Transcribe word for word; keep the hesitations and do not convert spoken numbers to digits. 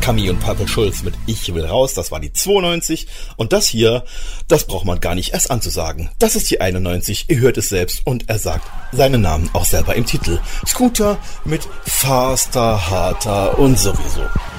Camille und Pavel Schulz mit Ich will raus, das war die zweiundneunzig. Und das hier, das braucht man gar nicht erst anzusagen. Das ist die einundneunzig, ihr hört es selbst und er sagt seinen Namen auch selber im Titel. Scooter mit Faster, Harter und sowieso.